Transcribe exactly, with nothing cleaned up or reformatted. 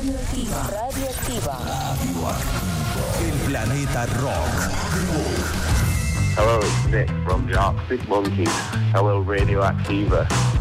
Radioactiva. Radioactiva. El planeta rock. Hello, it's Nick from the Arctic Monkeys. Hello, Radioactiva.